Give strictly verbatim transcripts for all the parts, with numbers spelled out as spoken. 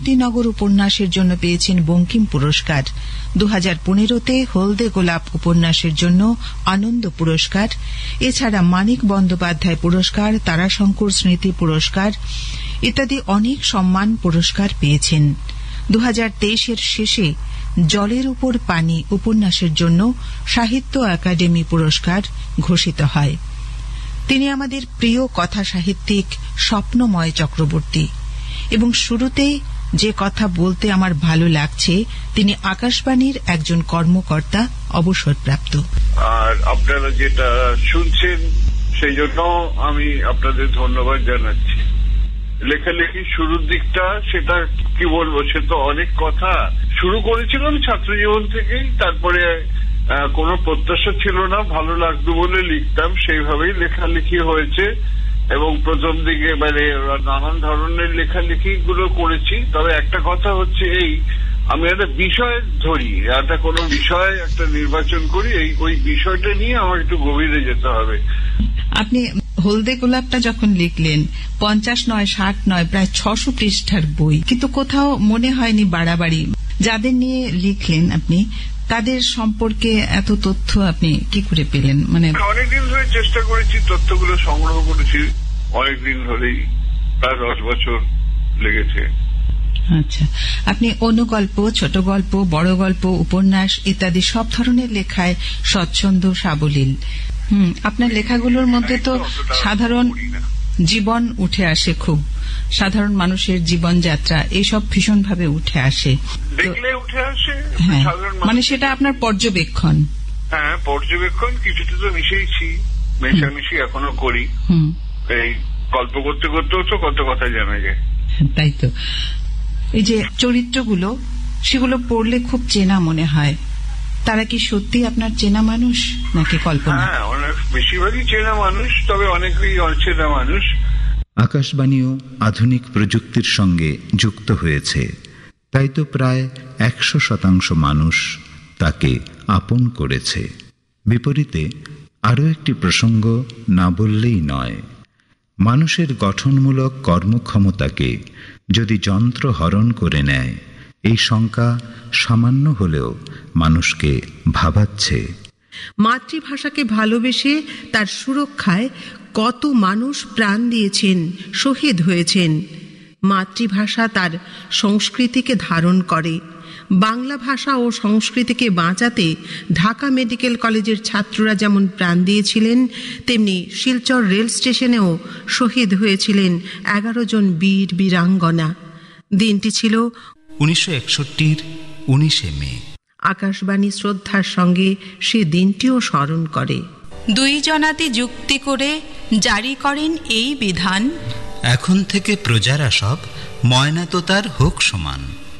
ভক্তিনগর উপন্যাসের জন্য পেয়েছেন বঙ্কিম পুরস্কার। দু হাজার পনেরোতে হলদে গোলাপ উপন্যাসের জন্য আনন্দ পুরস্কার। এছাড়া মানিক বন্দ্যোপাধ্যায় পুরস্কার, তারাশঙ্কর স্মৃতি পুরস্কার ইত্যাদি অনেক সম্মান পুরস্কার পেয়েছেন। দু হাজার তেইশের শেষে জলের উপর পানি উপন্যাসের জন্য সাহিত্য একাডেমি পুরস্কার ঘোষিত হয়। তিনি আমাদের প্রিয় কথা সাহিত্যিক স্বপ্নময় চক্রবর্তী, এবং শুরুতেই যে কথা বলতে আমার ভালো লাগছে, তিনি আকাশবাণীর একজন কর্মকর্তা, অবসরপ্রাপ্ত। আর আপনারা যেটা শুনছেন সেই জন্য আমি আপনাদের ধন্যবাদ জানাচ্ছি। লেখালেখি শুরুর দিকটা সেটা কি বলবো, সে তো অনেক কথা শুরু করেছিলাম ছাত্র জীবন থেকেই। তারপরে কোনো প্রত্যাশা ছিল না, ভালো লাগতো বলে লিখতাম, সেইভাবেই লেখালেখি হয়েছে। এবং প্রথম দিকে মানে নানান ধরনের লেখালেখি গুলো করেছি। তবে একটা কথা হচ্ছে এই, আমি একটা বিষয় ধরি, একটা কোনো বিষয় একটা নির্বাচন করি, এই ওই বিষয়টা নিয়ে আমার একটু গভীরে যেতে হবে। আপনি হলদে গোলাপটা যখন লিখলেন, পঞ্চাশ নয় ষাট নয় প্রায় ছশো পৃষ্ঠার বই, কিন্তু কোথাও মনে হয়নি বাড়াবাড়ি। যাদের নিয়ে লিখলেন আপনি, তাদের সম্পর্কে এত তথ্য আপনি কি করে পেলেন? মানে অনেকদিন ধরে চেষ্টা করেছি, তথ্যগুলো সংগ্রহ করেছি অনেকদিন ধরেই, প্রায় দশ বছর লেগেছে। আচ্ছা, আপনি অনুগল্প, ছোট গল্প, বড় গল্প, উপন্যাস ইত্যাদি সব ধরনের লেখায় স্বচ্ছন্দ, সাবলীল। হুম আপনার লেখাগুলোর মধ্যে তো সাধারণ জীবন উঠে আসে, খুব সাধারণ মানুষের জীবনযাত্রা, এইসব ভীষণভাবে উঠে আসে, দেখলে উঠে আসে। হ্যাঁ, মানে সেটা আপনার পর্যবেক্ষণ। হ্যাঁ, পর্যবেক্ষণ কিছুটা তো মিশেইছি, মেশামিশি এখনো করি। এই গল্প করতে করতেও তো কত কথা জানা যায়। তাই তো, এই যে চরিত্রগুলো, সেগুলো পড়লে খুব চেনা মনে হয়। তারা কি সত্যি আপনার চেনা মানুষ নাকি কল্পনা? হ্যাঁ, অনেক বেশিরভাগই চেনা মানুষ, তবে অনেকেই অচেনা মানুষ। আকাশবাণীও আধুনিক প্রযুক্তির সঙ্গে যুক্ত হয়েছে, তাই তো প্রায় একশো শতাংশ মানুষ তাকে আপন করেছে। বিপরীতে আরও একটি প্রসঙ্গ না বললেই নয়, মানুষের গঠনমূলক কর্মক্ষমতাকে যদি যন্ত্র হরণ করে নেয়, এই শঙ্কা সামান্য হলেও মানুষকে ভাবাচ্ছে। মাতৃভাষাকে ভালোবেসে তার সুরক্ষায় কত মানুষ প্রাণ দিয়েছেন, শহীদ হয়েছেন। মাতৃভাষা তার সংস্কৃতিকে ধারণ করে। বাংলা ভাষা ও সংস্কৃতিকে বাঁচাতে ঢাকা মেডিকেল কলেজের ছাত্ররা যেমন প্রাণ দিয়েছিলেন, তেমনি শিলচর রেল স্টেশনেও শহীদ হয়েছিলেন এগারো জন বীর বীরাঙ্গনা। দিনটি ছিল উনিশশো একষট্টির উনিশে মে। আকাশবাণী শ্রদ্ধার সঙ্গে সে দিনটিও স্মরণ করে। দুই জনাতে যুক্তি করে জারি করেন এই বিধান, এখন থেকে প্রজারা সব ময়না তো তার হোক সমান।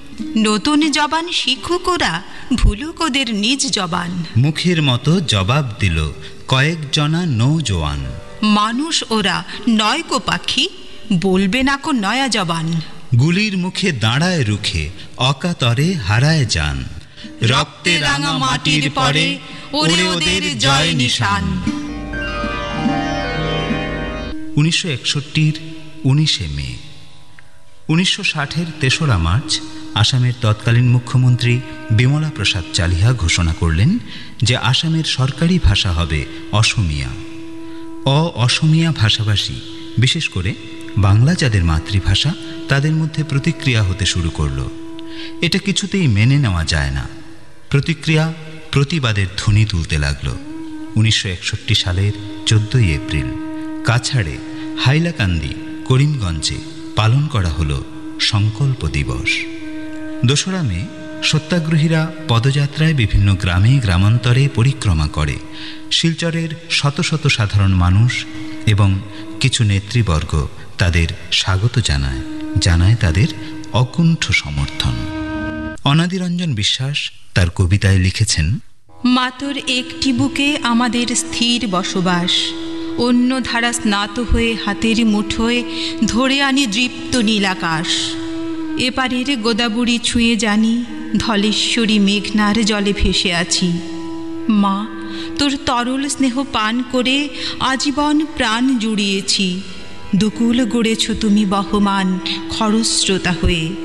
নতুন জবান শিখুক ওরা, ভুলুক ওদের নিজ জবান। মুখের মতো জবাব দিল কয়েক জনা নৌজওয়ান। মানুষ ওরা নয় কো পাখি, বলবে না কো নয়া জবান। গুলির মুখে দাঁড়ায় রুখে অকাতরে হারায় যান। রক্তে রাঙা মাটির পরে ওরে ওদের জয় নিশান। উনিশশো একষট্টির উনিশে মে। উনিশশো ষাটের তেসরা মার্চ আসামের তৎকালীন মুখ্যমন্ত্রী বিমলা প্রসাদ চালিহা ঘোষণা করলেন যে আসামের সরকারি ভাষা হবে অসমিয়া। অ অসমিয়া ভাষাভাষী, বিশেষ করে বাংলা যাদের মাতৃভাষা, তাদের মধ্যে প্রতিক্রিয়া হতে শুরু করল। এটা কিছুতেই মেনে নেওয়া যায় না। প্রতিক্রিয়া প্রতিবাদের ধ্বনি তুলতে লাগল। উনিশশো একষট্টি সালের চোদ্দই এপ্রিল কাছাড়ে, হাইলাকান্দি, করিমগঞ্জে পালন করা হল সংকল্প দিবস। দোসরা মে সত্যাগ্রহীরা পদযাত্রায় বিভিন্ন গ্রামে গ্রামান্তরে পরিক্রমা করে। শিলচরের শত শত সাধারণ মানুষ এবং কিছু নেতৃবর্গ তাদের স্বাগত জানায়, জানায় তাদের অকুণ্ঠ সমর্থন। অনাদিরঞ্জন বিশ্বাস তার কবিতায় লিখেছেন, মাতর একটি বুকে আমাদের স্থির বসবাস, অন্য ধারা স্নাত হয়ে হাতের মুঠোয় ধরে আনি দৃপ্ত নীলাকাশ। এপারের গোদাবুড়ি ছুঁয়ে জানি ধলেশ্বরী মেঘনার জলে ভেসে আছি। মা, তোর তরল স্নেহ পান করে আজীবন প্রাণ জুড়িয়েছি। দুকুল গড়েছ তুমি বহমান খরস্রোতা হয়ে।